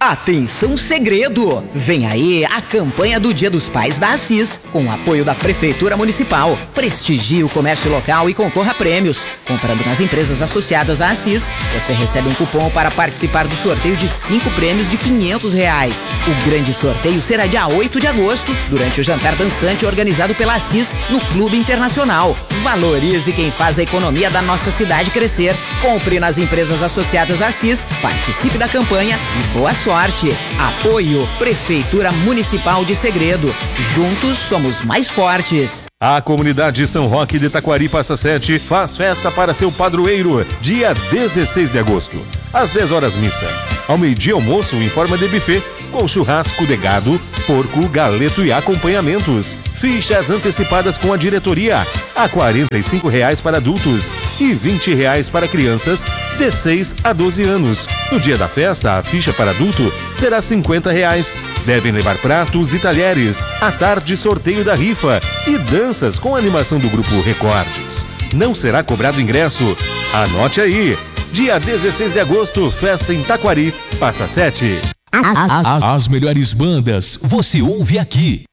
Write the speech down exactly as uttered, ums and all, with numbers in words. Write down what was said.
Atenção segredo! Vem aí a campanha do Dia dos Pais da Assis, com o apoio da Prefeitura Municipal. Prestigie o comércio local e concorra a prêmios. Comprando nas empresas associadas à Assis, você recebe um cupom para participar do sorteio de cinco prêmios de quinhentos reais. O grande sorteio será dia oito de agosto, durante o jantar dançante organizado pela Assis no Clube Internacional. Valorize quem faz a economia da nossa cidade crescer. Compre nas empresas associadas à Assis, participe da campanha e boa sorte. Apoio Prefeitura Municipal de Segredo. Juntos somos mais fortes. A comunidade São Roque de Taquari Passa Sete faz festa para seu padroeiro, dia dezesseis de agosto, às dez horas missa. Ao meio-dia almoço em forma de buffet, com churrasco de gado, porco, galeto e acompanhamentos. Fichas antecipadas com a diretoria, a quarenta e cinco reais para adultos e vinte reais para crianças de seis a doze anos. No dia da festa, a ficha para adulto será cinquenta reais. Devem levar pratos e talheres. À tarde, sorteio da rifa e danças com animação do grupo Recordes. Não será cobrado ingresso. Anote aí. Dia dezesseis de agosto, festa em Taquari, Passa Sete. As melhores bandas você ouve aqui.